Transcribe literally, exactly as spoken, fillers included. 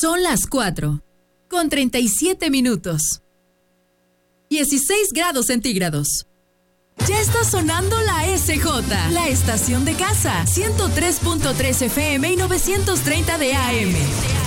Son las cuatro, con treinta y siete minutos. dieciséis grados centígrados. Ya está sonando la S J, la estación de casa, ciento tres punto tres F M y novecientos treinta de A M.